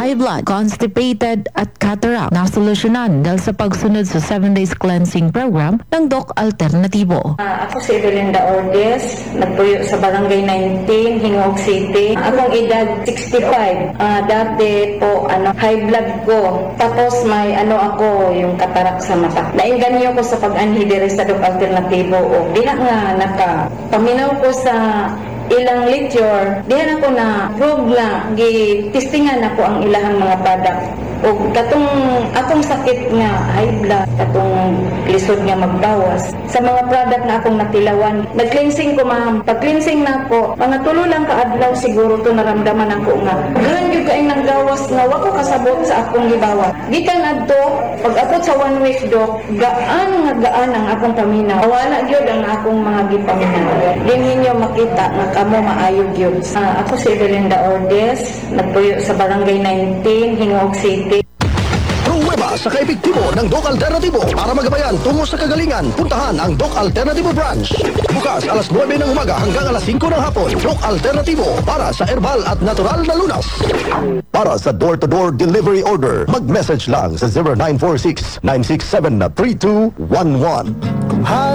high blood, constipated at cataract na solusyonan dahil sa pagsunod sa 7 days cleansing program ng Doc Alternatibo. Ako si Evelinda Ordes, nagpuyo sa Barangay 19, Hingog City. Akong edad 65. Dati po high blood ko. Tapos may ako yung katarak sa mata. Nainganyo ko sa pag-anhi diri sa Doc Alternatibo. O diha nga paminaw ko sa ilang lecture, dihan ako na prove lang, gi-testingan ako ang ilahang mga product. O katong akong sakit nga high blood, katong lisod nga magbawas. Sa mga product na akong natilawan, nag-cleansing ko ma'am. Pag-cleansing na ako, mga tulo lang kaadlaw siguro to naramdaman ako nga. Ganun yung kaing nanggawas nga wako kasabot sa akong gibawa. Gikan adto, pag-abot sa 1 week dok, gaan ang akong paminaw. Wala gyud ang akong mga gipaminaw. Di ninyo makita nga kamo maayog yun. Ako si Evelinda Ordes, nagpuyo sa Barangay 19, Hingog City. Pruweba sa kaepektibo ng Doc Alternatibo para magabayan tungo sa kagalingan. Puntahan ang Doc Alternatibo branch. Bukas alas 9 ng umaga hanggang alas 5 ng hapon. Doc Alternatibo para sa herbal at natural na lunas. Para sa door-to-door delivery order, mag-message lang sa 0946-967-3211.